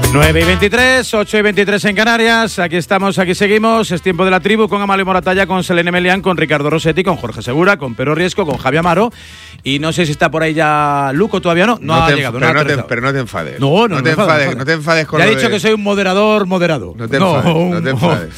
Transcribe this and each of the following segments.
9:23, 8:23 en Canarias. Aquí estamos, aquí seguimos. Es tiempo de la tribu con Amalio Moratalla, con Selene Melián, con Ricardo Rossetti, con Jorge Segura, con Pedro Riesco, con Javi Amaro. Y no sé si está por ahí ya Luco, todavía no. No ha llegado. Pero no te enfades. No te enfades con ya lo he dicho que soy un moderador moderado. No te enfades.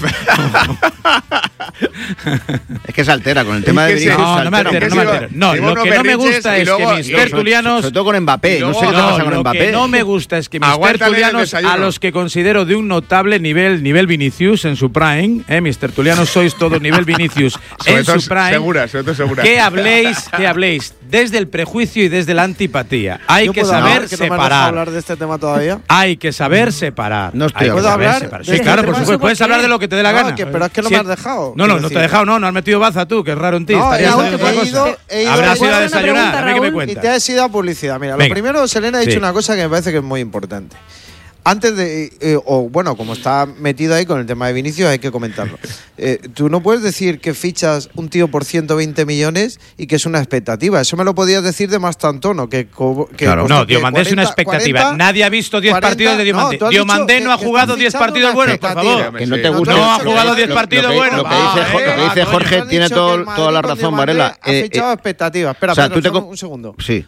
Es que se altera con el tema de Vinicius. No me altero. No, lo que no me gusta es que mis tertulianos… Sobre todo con Mbappé. No sé qué te pasa con Mbappé. Lo que no me gusta es que mis tertulianos, a los que considero de un notable nivel Vinicius en su prime, mis tertulianos sois todos nivel Vinicius en su prime. Segura. Que habléis desde el prejuicio y desde la antipatía. Hay que saber separar. ¿No me dejas hablar de este tema todavía? Hay que saber separar. No estoy ¿Puedo hablar? Sí, claro, por supuesto. Puedes hablar de lo que te dé la gana. Pero es que no me has dejado. No te he dejado, no has metido baza tú, que es raro en ti. Estarías haciendo otra cosa. Habrás ido a desayunar, a ver qué me cuentas. Y te has ido a publicidad. Mira, lo primero, Selena ha dicho una cosa que me parece que es muy importante. Antes de, como está metido ahí con el tema de Vinicius, hay que comentarlo. Tú no puedes decir que fichas un tío por 120 millones y que es una expectativa. Eso me lo podías decir de más tono. Claro, no, Diomandé es una expectativa. 40, nadie ha visto 10 partidos de Diomandé. Diomandé no ha jugado 10 partidos buenos, por favor. Que no te gusta. No ha jugado 10 partidos buenos. Lo que dice Jorge tiene toda la razón, Varela. Ha fichado expectativas. Espera, un segundo. Sí.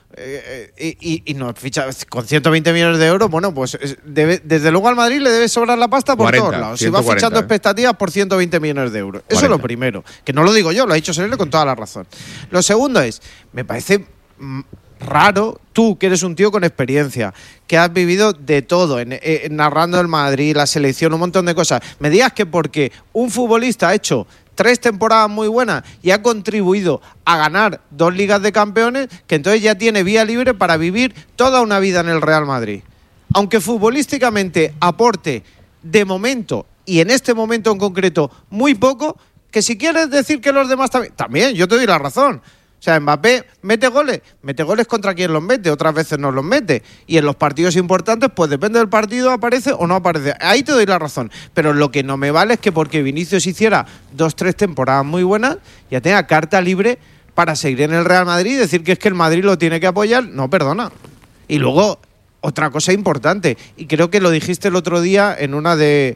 Y no ficha con 120 millones de euros, bueno, pues desde luego al Madrid le debe sobrar la pasta por 40, todos lados. Si va fichando expectativas por 120 millones de euros. 40. Eso es lo primero. Que no lo digo yo, lo ha dicho Selene con toda la razón. Lo segundo es, me parece raro, tú que eres un tío con experiencia, que has vivido de todo, narrando el Madrid, la selección, un montón de cosas, me digas que porque un futbolista ha hecho 3 temporadas muy buenas y ha contribuido a ganar 2 ligas de campeones, que entonces ya tiene vía libre para vivir toda una vida en el Real Madrid. Aunque futbolísticamente aporte de momento, y en este momento en concreto, muy poco, que si quieres decir que los demás también, yo te doy la razón. O sea, Mbappé mete goles contra quien los mete, otras veces no los mete. Y en los partidos importantes, pues depende del partido, aparece o no aparece. Ahí te doy la razón. Pero lo que no me vale es que porque Vinicius hiciera 2-3 temporadas muy buenas, ya tenga carta libre para seguir en el Real Madrid y decir que es que el Madrid lo tiene que apoyar. No, perdona. Y luego, otra cosa importante, y creo que lo dijiste el otro día en uno de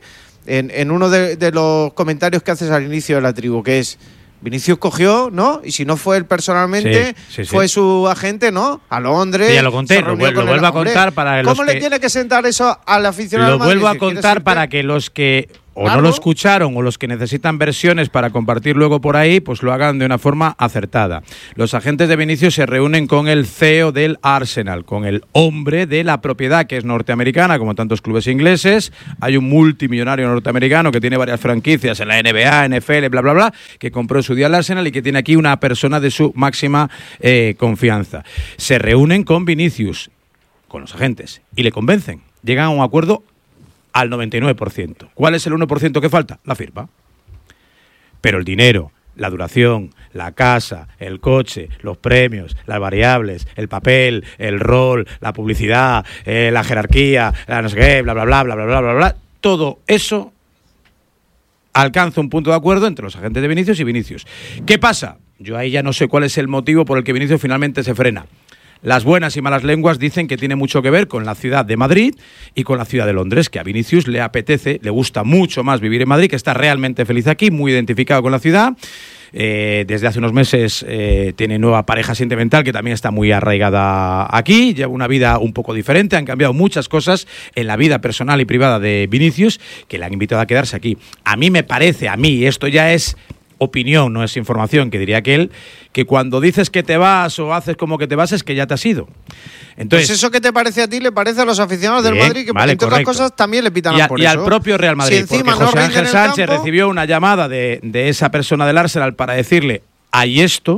los comentarios que haces al inicio de la tribu, que es Vinicius cogió, ¿no? Y si no fue él personalmente, fue su agente, ¿no? A Londres. Sí, ya lo conté, lo vuelvo a contar para los que… ¿Cómo le tiene que sentar eso al aficionado? Lo vuelvo a contar para que los que no lo escucharon o los que necesitan versiones para compartir luego por ahí, pues lo hagan de una forma acertada. Los agentes de Vinicius se reúnen con el CEO del Arsenal, con el hombre de la propiedad que es norteamericana, como tantos clubes ingleses. Hay un multimillonario norteamericano que tiene varias franquicias en la NBA, NFL, bla, bla, bla, que compró en su día el Arsenal y que tiene aquí una persona de su máxima confianza. Se reúnen con Vinicius, con los agentes, y le convencen. Llegan a un acuerdo al 99%. ¿Cuál es el 1% que falta? La firma. Pero el dinero, la duración, la casa, el coche, los premios, las variables, el papel, el rol, la publicidad, la jerarquía, la no sé qué, bla, bla, bla, bla, bla, bla, bla, bla, todo eso alcanza un punto de acuerdo entre los agentes de Vinicius y Vinicius. ¿Qué pasa? Yo ahí ya no sé cuál es el motivo por el que Vinicius finalmente se frena. Las buenas y malas lenguas dicen que tiene mucho que ver con la ciudad de Madrid y con la ciudad de Londres, que a Vinicius le apetece, le gusta mucho más vivir en Madrid, que está realmente feliz aquí, muy identificado con la ciudad. Desde hace unos meses tiene nueva pareja sentimental que también está muy arraigada aquí, lleva una vida un poco diferente, han cambiado muchas cosas en la vida personal y privada de Vinicius que le han invitado a quedarse aquí. A mí me parece, y esto ya es opinión, no es información, que diría aquel, que cuando dices que te vas o haces como que te vas es que ya te has ido. Entonces, pues eso que te parece a ti le parece a los aficionados del Madrid, que entre otras cosas también le pitan por eso. Y al propio Real Madrid, si porque José Ángel Sánchez recibió una llamada de esa persona del Arsenal para decirle, hay esto,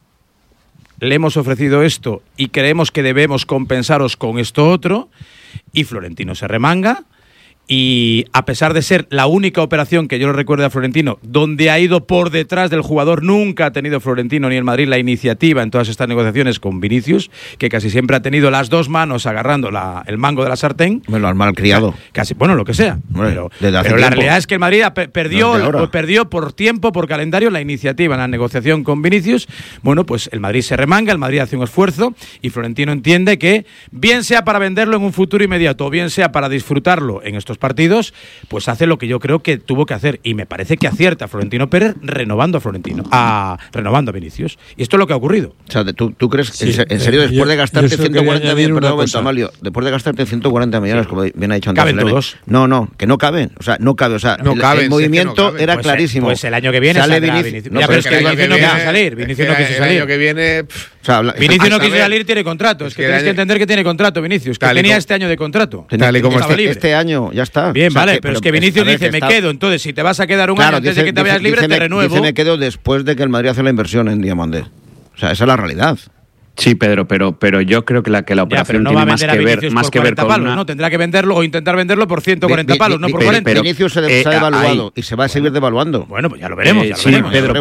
le hemos ofrecido esto y creemos que debemos compensaros con esto otro, y Florentino se remanga Y a pesar de ser la única operación que yo lo recuerdo a Florentino, donde ha ido por detrás del jugador, nunca ha tenido Florentino ni el Madrid la iniciativa en todas estas negociaciones con Vinicius, que casi siempre ha tenido las dos manos agarrando el mango de la sartén. Me lo han malcriado. Casi, bueno, lo que sea. Bueno, pero la realidad es que el Madrid perdió por tiempo, por calendario, la iniciativa en la negociación con Vinicius. Bueno, pues el Madrid se remanga, el Madrid hace un esfuerzo y Florentino entiende que, bien sea para venderlo en un futuro inmediato o bien sea para disfrutarlo en estos partidos, pues hace lo que yo creo que tuvo que hacer, y me parece que acierta Florentino Pérez renovando a Vinicius, y esto es lo que ha ocurrido. O sea, ¿tú crees, en serio, después de gastarte 140 millones, después de gastarte 140 millones, como bien ha dicho antes, ¿caben todos? No, que no caben, o sea, no cabe, o sea, el movimiento era pues, clarísimo. Pues el año que viene sale Vinicius. No, pero es que Vinicius no quiso salir, Vinicius no quiso salir. El año que viene... Vinicius no quiso salir, tiene contrato, es que tienes que entender que tiene contrato Vinicius, que tenía este año de contrato. Este año, ya está. Bien, vale, pero es que Vinicius dice, me quedo, entonces si te vas a quedar un año antes de que te vayas libre, te renuevo. Dice, me quedo después de que el Madrid hace la inversión en Diamandé. O sea, esa es la realidad. Sí, Pedro, pero yo creo que la operación no tiene más que ver con palos, ¿no? Tendrá que venderlo o intentar venderlo por 140 palos, no por 40. Vinicius se ha devaluado y se va a seguir devaluando. Bueno, pues ya lo veremos. Pedro,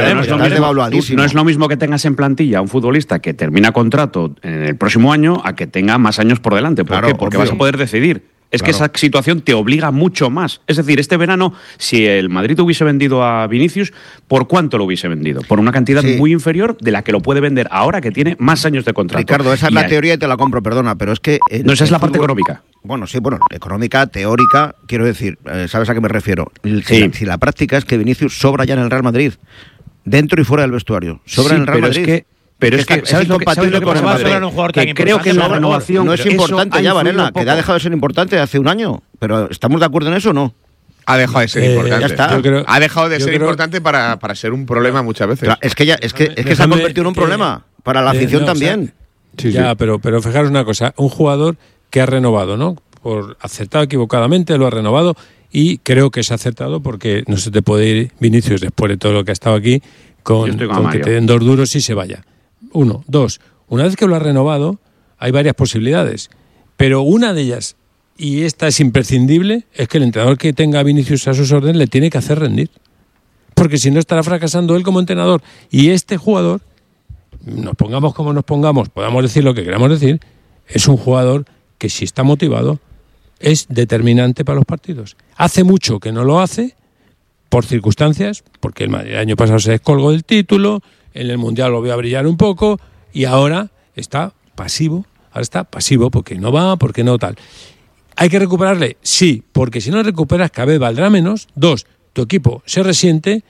no es lo mismo que tengas en plantilla un futbolista que termina contrato en el próximo año a que tenga más años por delante. ¿Por qué? Porque vas a poder decidir. Es que esa situación te obliga mucho más. Es decir, este verano, si el Madrid hubiese vendido a Vinicius, ¿por cuánto lo hubiese vendido? Por una cantidad muy inferior de la que lo puede vender ahora, que tiene más años de contrato. Ricardo, esa es la teoría y te la compro, perdona, pero es que... No, esa es la parte económica. Bueno, sí, económica, teórica, quiero decir, ¿sabes a qué me refiero? Si la práctica es que Vinicius sobra ya en el Real Madrid, dentro y fuera del vestuario. Sobra en el Real Madrid. Pero es que ¿sabes lo que pasa? Creo que la renovación... No es importante ya, Varela, que ha dejado de ser importante hace un año. Pero ¿estamos de acuerdo en eso o no? Ha dejado de ser importante. Ya está. Ha dejado de ser importante para ser un problema muchas veces. Claro, es que se ha convertido en un problema. Para la afición también. Pero fijaros una cosa. Un jugador que ha renovado, ¿no? Por acertado equivocadamente, lo ha renovado. Y creo que es acertado porque no se te puede ir Vinicius después de todo lo que ha estado aquí con que te den 2 duros y se vaya. 1, 2. Una vez que lo has renovado, hay varias posibilidades. Pero una de ellas, y esta es imprescindible, es que el entrenador que tenga a Vinicius a sus órdenes le tiene que hacer rendir. Porque si no estará fracasando él como entrenador. Y este jugador, nos pongamos como nos pongamos, podamos decir lo que queramos decir, es un jugador que si está motivado es determinante para los partidos. Hace mucho que no lo hace, por circunstancias, porque el año pasado se descolgó del título, en el Mundial lo voy a brillar un poco, y ahora está pasivo, porque no va, porque no tal. ¿Hay que recuperarle? Sí, porque si no recuperas cada vez valdrá menos. 2, tu equipo se resiente,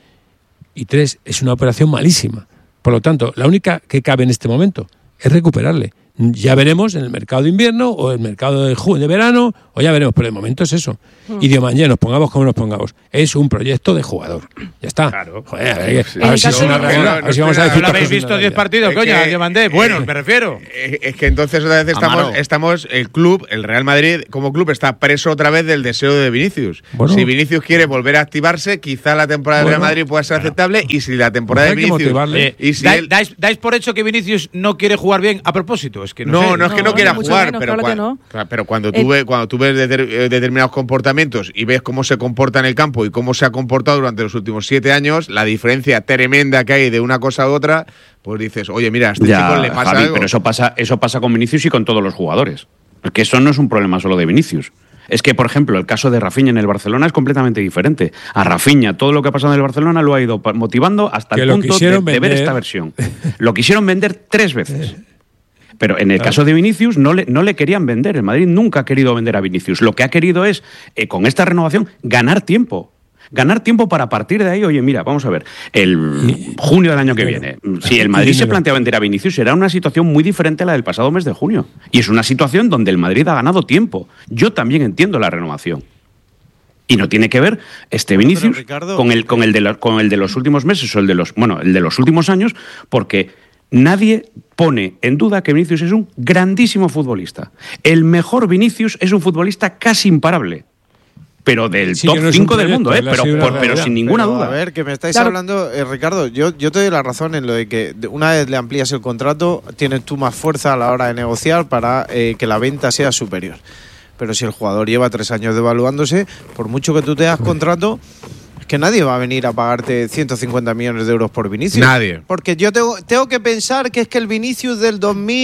y 3, es una operación malísima. Por lo tanto, la única que cabe en este momento es recuperarle. Ya veremos en el mercado de invierno o el mercado de verano, o ya veremos, pero de momento es eso. Y de mañana nos pongamos como nos pongamos. Es un proyecto de jugador. Ya está. Claro. Joder, a ver si es una regla. A ver si vamos a decir. ¿No habéis visto 10 partidos, coño? Diamandé. Bueno, me refiero. Es que entonces otra vez estamos el club, el Real Madrid como club está preso otra vez del deseo de Vinicius. Bueno, si Vinicius quiere volver a activarse, quizá la temporada del Real Madrid pueda ser aceptable, y si la temporada de Vinicius... ¿Dais por hecho que Vinicius no quiere jugar bien a propósito? Es que no es que no quiera jugar, pero cuando tú ves determinados comportamientos y ves cómo se comporta en el campo y cómo se ha comportado durante los últimos 7 años, la diferencia tremenda que hay de una cosa a otra, pues dices, oye, mira, a este chico le pasa algo. Pero eso pasa con Vinicius y con todos los jugadores. Porque eso no es un problema solo de Vinicius. Es que, por ejemplo, el caso de Rafinha en el Barcelona es completamente diferente. A Rafinha, todo lo que ha pasado en el Barcelona lo ha ido motivando hasta el punto de ver esta versión. Lo quisieron vender 3 veces. Pero en el caso de Vinicius no le querían vender. El Madrid nunca ha querido vender a Vinicius. Lo que ha querido es, con esta renovación, ganar tiempo. Ganar tiempo para partir de ahí. Oye, mira, vamos a ver. El junio del año que viene, si el Madrid se plantea vender a Vinicius, será una situación muy diferente a la del pasado mes de junio. Y es una situación donde el Madrid ha ganado tiempo. Yo también entiendo la renovación. Y no tiene que ver Vinicius Ricardo, con el de los últimos meses o el de los últimos años, porque nadie pone en duda que Vinicius es un grandísimo futbolista. El mejor Vinicius es un futbolista casi imparable. Pero del top 5 del mundo, pero sin ninguna duda. A ver, que me estáis hablando, Ricardo, yo te doy la razón en lo de que una vez le amplías el contrato, tienes tú más fuerza a la hora de negociar para que la venta sea superior. pero si el jugador lleva 3 años devaluándose, por mucho que tú te das contrato, es que nadie va a venir a pagarte 150 millones de euros por Vinicius. Nadie. Porque yo tengo que pensar que es que el Vinicius del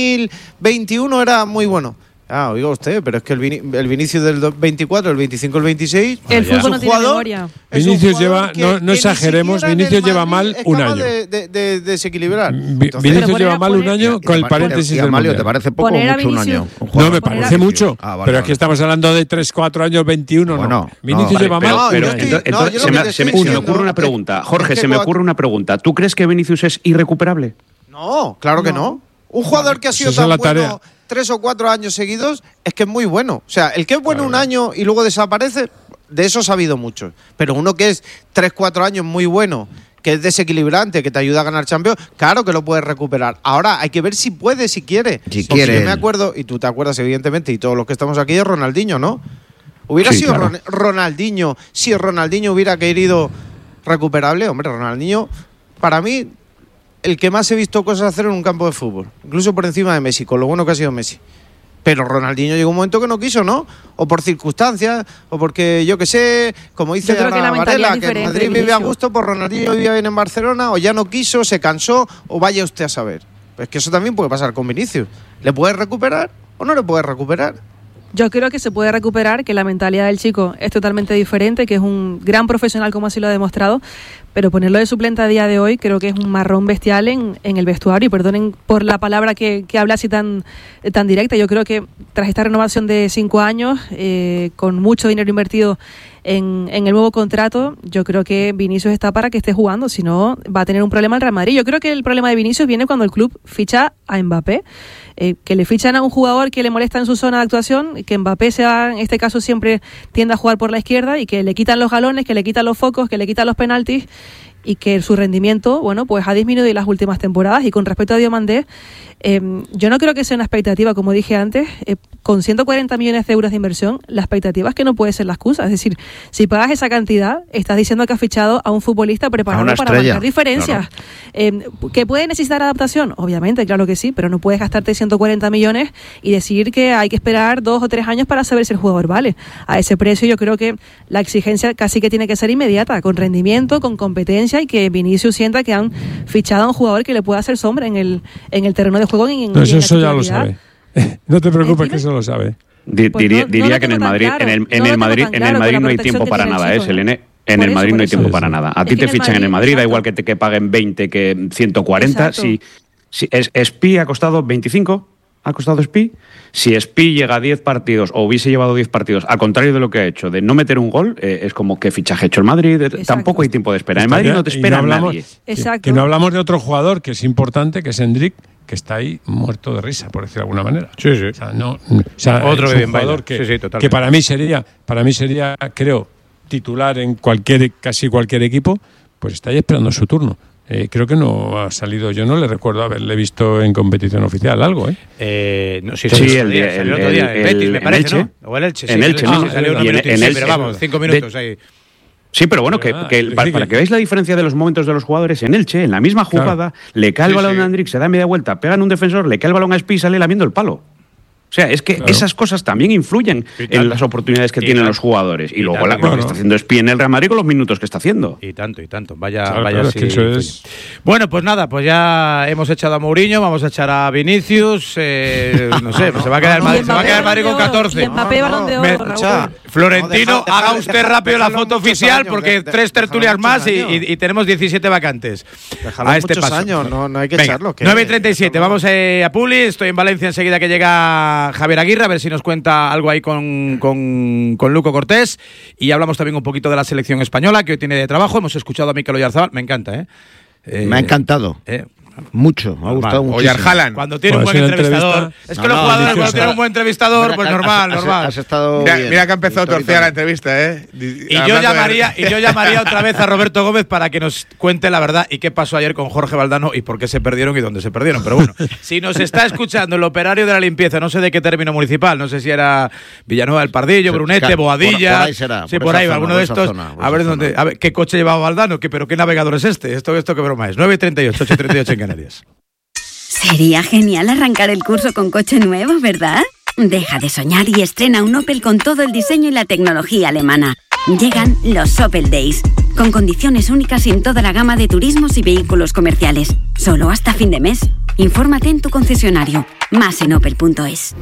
2021 era muy bueno. Oiga usted, pero es que el Vinicius del 24, el 25, el 26... El fútbol no tiene memoria. Vinicius lleva, no exageremos, Vinicius lleva mal un año. De desequilibrar. Vinicius lleva mal un año con el paréntesis del Mundial. ¿Te parece poco o mucho un año? No, me parece mucho. Pero aquí estamos hablando de 3, 4 años, 21, no. Vinicius lleva mal un año. Entonces, se me ocurre una pregunta. Jorge, se me ocurre una pregunta. ¿Tú crees que Vinicius es irrecuperable? No, claro que no. Un jugador que ha sido tan bueno 3 o 4 años seguidos es que es muy bueno. O sea, el que es bueno un año y luego desaparece, de eso ha habido muchos. Pero uno que es 3 o 4 años muy bueno, que es desequilibrante, que te ayuda a ganar Champions, claro que lo puedes recuperar. Ahora hay que ver si puede, si quiere. Si quiere. Yo me acuerdo, y tú te acuerdas evidentemente, y todos los que estamos aquí, de Ronaldinho, ¿no? Hubiera sido claro. Ronaldinho, si Ronaldinho hubiera querido recuperable, hombre, Ronaldinho, para mí, el que más he visto cosas hacer en un campo de fútbol, incluso por encima de Messi, con lo bueno que ha sido Messi. Pero Ronaldinho llegó un momento que no quiso, ¿no? O por circunstancias, o porque, yo qué sé, como dice Ana Varela, que en Madrid vive a gusto, pues Ronaldinho vivía bien en Barcelona, o ya no quiso, se cansó, o vaya usted a saber. Pues que eso también puede pasar con Vinicius. ¿Le puedes recuperar o no le puedes recuperar? Yo creo que se puede recuperar, que la mentalidad del chico es totalmente diferente, que es un gran profesional, como así lo ha demostrado, pero ponerlo de suplente a día de hoy creo que es un marrón bestial en el vestuario, y perdonen por la palabra que habla así tan directa. Yo creo que tras esta renovación de 5 años, con mucho dinero invertido en el nuevo contrato, yo creo que Vinicius está para que esté jugando, si no va a tener un problema el Real Madrid. Yo creo que el problema de Vinicius viene cuando el club ficha a Mbappé, que le fichan a un jugador que le molesta en su zona de actuación, que Mbappé en este caso siempre tiende a jugar por la izquierda, y que le quitan los galones, que le quitan los focos, que le quitan los penaltis, y que su rendimiento, bueno, pues ha disminuido en las últimas temporadas. Y con respecto a Diomandé, yo no creo que sea una expectativa, como dije antes, con 140 millones de euros de inversión, la expectativa es que no puede ser la excusa. Es decir, si pagas esa cantidad, estás diciendo que has fichado a un futbolista preparado para marcar diferencias. Claro. ¿Que puede necesitar adaptación? Obviamente, claro que sí, pero no puedes gastarte 140 millones y decir que hay que esperar 2 o 3 años para saber si el jugador vale. A ese precio yo creo que la exigencia casi que tiene que ser inmediata, con rendimiento, con competencia, y que Vinicius sienta que han fichado a un jugador que le pueda hacer sombra en el terreno de juego. Eso ya lo sabe. No te preocupes, que eso lo sabe. Diría que en el Madrid no hay tiempo para nada, Selene. En el Madrid no hay tiempo para nada. A ti te fichan en el Madrid, da igual que paguen 20 que 140. Si Spi ha costado 25, ha costado Spi. Si Spi llega a 10 partidos o hubiese llevado 10 partidos, al contrario de lo que ha hecho, de no meter un gol, es como que fichaje hecho el Madrid. Tampoco hay tiempo de espera. En Madrid no te espera nadie. Exacto. Que no hablamos de otro jugador que es importante, que es Endrick, que está ahí muerto de risa, por decirlo de alguna manera. Sí. Otro es un jugador que para mí sería, creo, titular en casi cualquier equipo, pues está ahí esperando su turno. Creo que no ha salido, yo no le recuerdo haberle visto en competición oficial algo, No, sí, el otro día, el Betis, me parece, ¿no? O el Elche. En Elche, ¿no? Salió unos minutos, pero vamos, 5 minutos ahí. Sí, pero bueno, para que veáis la diferencia de los momentos de los jugadores, en Elche, en la misma jugada, le cae el balón a Endrick, se da media vuelta, pega en un defensor, le cae el balón a Spi y sale lamiendo el palo. O sea, es que esas cosas también influyen en las oportunidades que tienen los jugadores. Y luego lo que está haciendo Spi en el Real Madrid con los minutos que está haciendo. Y tanto. Vaya sí. Es que eso es... Bueno, pues nada, pues ya hemos echado a Mourinho, vamos a echar a Vinicius. No sé, pues se va a quedar el Madrid con 14. Florentino, haga usted rápido la foto oficial, porque 3 tertulias más y tenemos 17 vacantes. A este paso. Años, no hay que echarlo. 9:37, vamos a Publi. Estoy en Valencia enseguida que llega Javier Aguirre, a ver si nos cuenta algo ahí con Luco Cortés, y hablamos también un poquito de la selección española, que hoy tiene de trabajo. Hemos escuchado a Mikel Oyarzabal, me encanta, me ha encantado. Mucho, me ha gustado mucho. Oyarzalan. Cuando tiene un buen entrevistador. Es que los jugadores cuando tienen un buen entrevistador, pues normal. Has estado mira que ha empezado torcida la entrevista, Y yo llamaría otra vez a Roberto Gómez para que nos cuente la verdad y qué pasó ayer con Jorge Valdano y por qué se perdieron y dónde se perdieron. Pero bueno, si nos está escuchando el operario de la limpieza, no sé de qué término municipal, no sé si era Villanueva del Pardillo, Brunete, Boadilla. Por ahí será. Sí, por ahí, alguno de estos. A ver qué coche llevaba Valdano, pero qué navegador es este. Esto qué broma es. 9:38, 8:38 en Canarias. Sería genial arrancar el curso con coche nuevo, ¿verdad? Deja de soñar y estrena un Opel con todo el diseño y la tecnología alemana. Llegan los Opel Days, con condiciones únicas en toda la gama de turismos y vehículos comerciales. Solo hasta fin de mes. Infórmate en tu concesionario. Más en opel.es.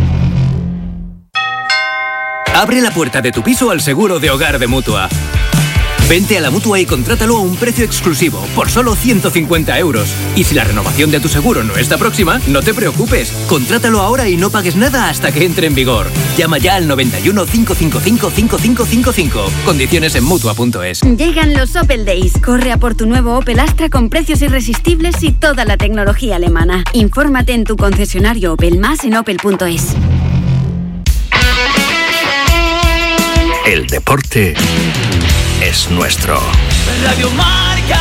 Abre la puerta de tu piso al seguro de hogar de Mutua. Vente a la Mutua y contrátalo a un precio exclusivo, por solo 150 €. Y si la renovación de tu seguro no está próxima, no te preocupes. Contrátalo ahora y no pagues nada hasta que entre en vigor. Llama ya al 91 555 5555. Condiciones en Mutua.es. Llegan los Opel Days. Corre a por tu nuevo Opel Astra con precios irresistibles y toda la tecnología alemana. Infórmate en tu concesionario Opel, más en opel.es. El deporte es nuestro. Radio Marca.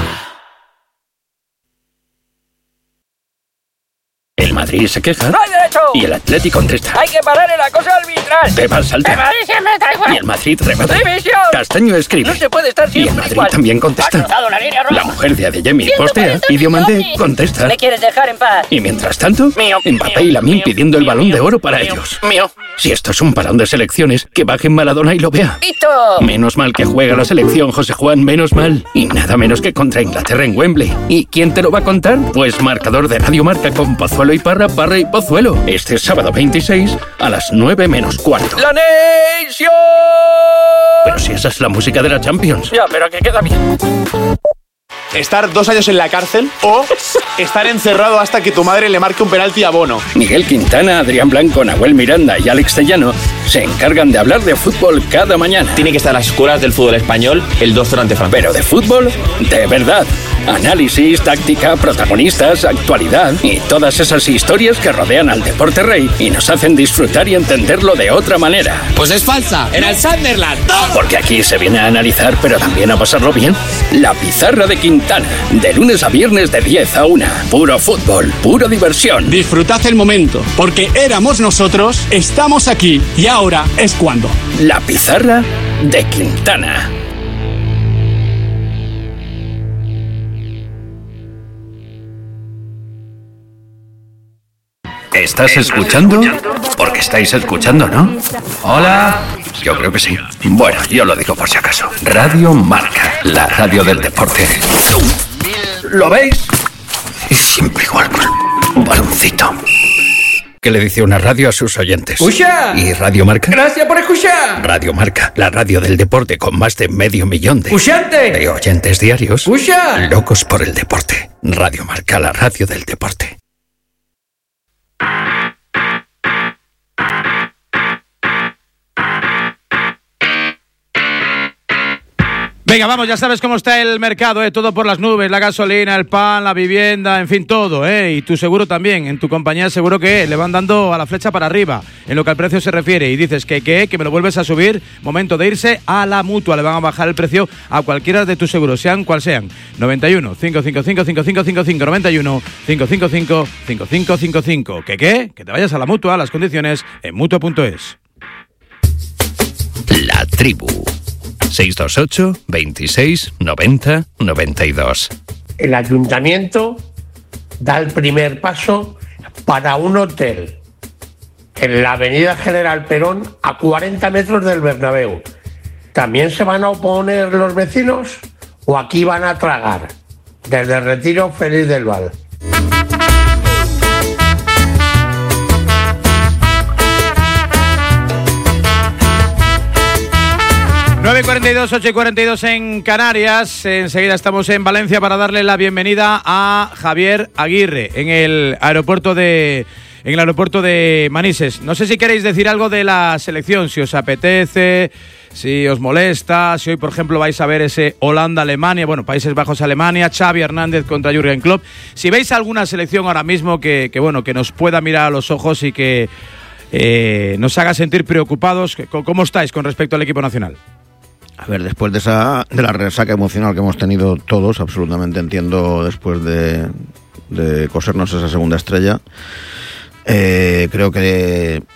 El Madrid se queja. ¡No hay derecho! Y el Atlético contesta. ¡Hay que parar el acoso arbitral! Pepa salta. ¡El Madrid siempre está igual! Y el Madrid remata. ¡División! Castaño escribe. No se puede estar Y siempre el Madrid igual. también contesta. ¡Ha cruzado la línea roja! La mujer de Adeyemi postea. Y Diomandé contesta. ¿Me quieres dejar en paz? Y mientras tanto, Mío. Mbappé y Lamine pidiendo el Balón de Oro para ellos. Mío. Si esto es un parón de selecciones, que bajen Maradona y lo vea. ¡Hito! Menos mal que juega la selección, José Juan, menos mal. Y nada menos que contra Inglaterra en Wembley. ¿Y quién te lo va a contar? Pues marcador de Radio Marca con Pozuelo y Parra, Parra y Pozuelo. Este sábado 26 a las 9 menos cuarto. ¡La Nation! Pero si esa es la música de la Champions. Ya, pero que queda bien. Estar 2 años en la cárcel o estar encerrado hasta que tu madre le marque un penalti a Bono. Miguel Quintana, Adrián Blanco, Nahuel Miranda y Alex Tellano se encargan de hablar de fútbol cada mañana. Tiene que estar a las escuelas del fútbol español el 2-0 ante Francia. Pero de fútbol, de verdad. Análisis, táctica, protagonistas, actualidad y todas esas historias que rodean al deporte rey y nos hacen disfrutar y entenderlo de otra manera. Pues es falsa, era el Sunderland. Porque aquí se viene a analizar, pero también a pasarlo bien. La Pizarra de Quintana, de lunes a viernes de 10 a 1. Puro fútbol, pura diversión. Disfrutad el momento, porque éramos nosotros, estamos aquí y ahora es cuando. La Pizarra de Quintana. ¿Estás escuchando? Porque estáis escuchando, ¿no? Hola. Yo creo que sí. Bueno, yo lo digo por si acaso. Radio Marca, la radio del deporte. ¿Lo veis? Y siempre igual, un baloncito. ¿Qué le dice una radio a sus oyentes? ¡Escucha! ¿Y Radio Marca? ¡Gracias por escuchar! Radio Marca, la radio del deporte con más de 500.000 ¡Escuchante! de oyentes diarios. ¡Escucha! Locos por el deporte. Radio Marca, la radio del deporte. Venga, vamos, ya sabes cómo está el mercado, todo por las nubes, la gasolina, el pan, la vivienda, en fin, todo, y tu seguro también, en tu compañía seguro que le van dando a la flecha para arriba, en lo que al precio se refiere, y dices que me lo vuelves a subir, momento de irse a la Mutua, le van a bajar el precio a cualquiera de tus seguros, sean cual sean, 91 555 5555, 91 555 5555, que te vayas a la Mutua, las condiciones en Mutua.es. La Tribu 628 26 90 92. El ayuntamiento da el primer paso para un hotel en la avenida General Perón a 40 metros del Bernabéu. ¿También se van a oponer los vecinos o aquí van a tragar? Desde Retiro, Feliz del Val. Nueve 42, 8:42 en Canarias. Enseguida estamos en Valencia para darle la bienvenida a Javier Aguirre en el aeropuerto de Manises. No sé si queréis decir algo de la selección, si os apetece, si os molesta, si hoy, por ejemplo, vais a ver ese Holanda-Alemania, bueno, Países Bajos-Alemania, Xavi Hernández contra Jürgen Klopp. Si veis alguna selección ahora mismo que nos pueda mirar a los ojos y que nos haga sentir preocupados, ¿cómo estáis con respecto al equipo nacional? A ver, después de la resaca emocional que hemos tenido todos, absolutamente entiendo, después de cosernos esa segunda estrella, creo que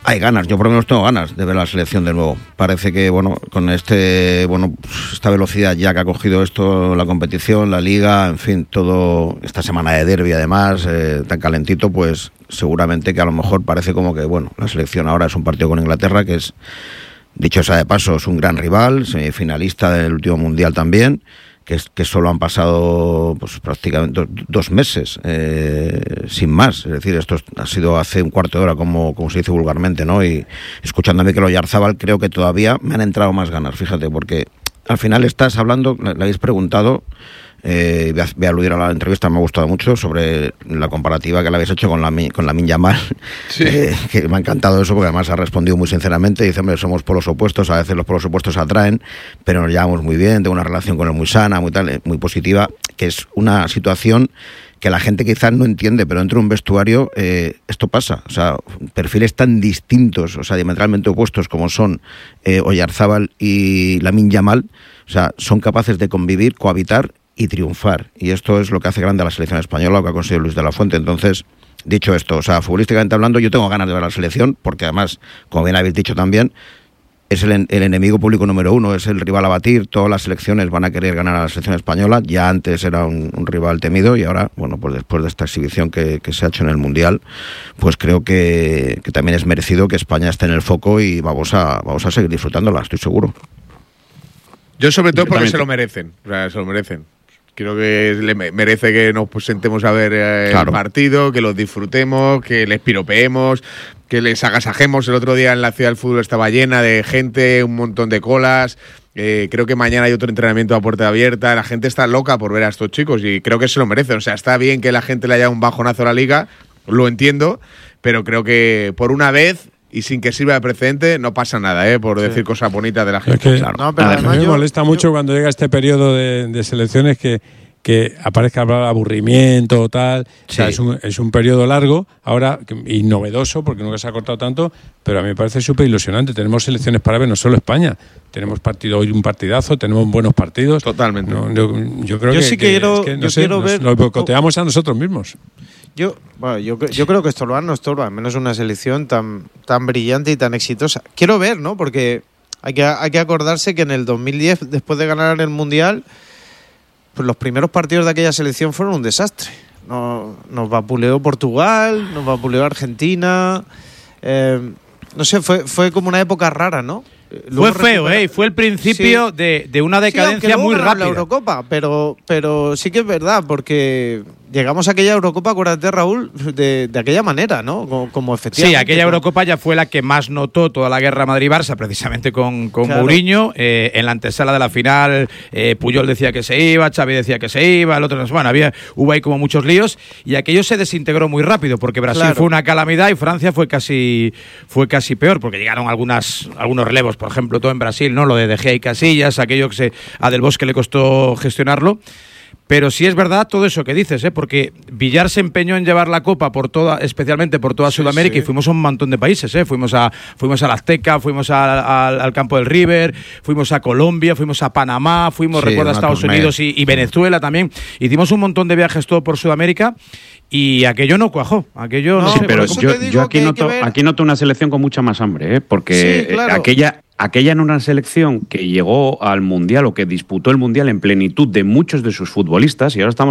Hay ganas, yo por lo menos tengo ganas de ver la selección de nuevo. Parece que, con esta velocidad ya que ha cogido esto, la competición, la liga, en fin, todo, esta semana de derbi además, tan calentito, pues seguramente que a lo mejor parece como que, la selección ahora es un partido con Inglaterra, que es, dicho sea de paso, es un gran rival, semifinalista del último Mundial también, que solo han pasado pues prácticamente 2 meses sin más. Es decir, esto ha sido hace un cuarto de hora, como se dice vulgarmente, ¿no? Y escuchando a Mikel Oyarzabal, creo que todavía me han entrado más ganas, fíjate, porque al final estás hablando, le habéis preguntado, voy a aludir a la entrevista, me ha gustado mucho, sobre la comparativa que le habéis hecho con Lamine Yamal, sí. Que me ha encantado eso, porque además ha respondido muy sinceramente, dice, hombre, somos polos opuestos, a veces los polos opuestos atraen, pero nos llevamos muy bien, tengo una relación con él muy sana, muy positiva, que es una situación que la gente quizás no entiende, pero dentro de un vestuario esto pasa, o sea, perfiles tan distintos, o sea, diametralmente opuestos como son Oyarzabal y Lamine Yamal, o sea, son capaces de convivir, cohabitar y triunfar, y esto es lo que hace grande a la selección española, lo que ha conseguido Luis de la Fuente. Entonces, dicho esto, o sea, futbolísticamente hablando, yo tengo ganas de ver a la selección, porque además, como bien habéis dicho también, es el enemigo público número 1, es el rival a batir, todas las selecciones van a querer ganar a la selección española, ya antes era un rival temido, y ahora, pues después de esta exhibición que se ha hecho en el Mundial, pues creo que también es merecido que España esté en el foco, y vamos a seguir disfrutándola, estoy seguro. Yo sobre todo porque se lo merecen, o sea, se lo merecen. Creo que merece que nos sentemos a ver el partido, que los disfrutemos, que les piropeemos, que les agasajemos. El otro día en la Ciudad del Fútbol estaba llena de gente, un montón de colas. Creo que mañana hay otro entrenamiento a puerta abierta. La gente está loca por ver a estos chicos y creo que se lo merecen. O sea, está bien que la gente le haya un bajonazo a la liga, lo entiendo, pero creo que por una vez, y sin que sirva de precedente, no pasa nada, por decir cosas bonitas de la gente. Es que, no, pero además me molesta mucho cuando llega este periodo de selecciones que aparezca el aburrimiento o tal. Sí. O sea, es un periodo largo ahora y novedoso, porque nunca se ha cortado tanto, pero a mí me parece súper ilusionante. Tenemos selecciones para ver, no solo España. Tenemos hoy un partidazo, tenemos buenos partidos. Totalmente. No, yo creo nos boicoteamos a nosotros mismos. Yo creo que estorbar no estorba, menos una selección tan brillante y tan exitosa. Quiero ver, ¿no? Porque hay que acordarse que en el 2010, después de ganar el Mundial, pues los primeros partidos de aquella selección fueron un desastre. Nos vapuleó Portugal, nos vapuleó Argentina. No sé, fue como una época rara, ¿no? Fue feo, fue el principio de una decadencia muy rápida. La Eurocopa, pero sí que es verdad, porque llegamos a aquella Eurocopa, acuérdate, Raúl, de aquella manera, ¿no? Como efectivamente. Sí, aquella Eurocopa ya fue la que más notó toda la guerra Madrid-Barça, precisamente con Mourinho. En la antesala de la final, Puyol decía que se iba, Xavi decía que se iba, el otro no. Bueno, hubo ahí como muchos líos, y aquello se desintegró muy rápido, porque Brasil fue una calamidad y Francia fue casi peor, porque llegaron algunos relevos, por ejemplo, todo en Brasil, ¿no? Lo de Gea y Casillas, aquello que a Del Bosque le costó gestionarlo. Pero sí es verdad todo eso que dices, porque Villar se empeñó en llevar la Copa especialmente por toda Sudamérica, y fuimos a un montón de países, fuimos a la Azteca, fuimos al campo del River, fuimos a Colombia, fuimos a Panamá, recuerdo, a Estados Unidos y Venezuela también. Hicimos un montón de viajes todo por Sudamérica, y aquello no cuajó. Aquello no sé, pero yo aquí noto una selección con mucha más hambre, porque sí, claro. Aquella en una selección que llegó al Mundial o que disputó el Mundial en plenitud de muchos de sus futbolistas, y ahora estamos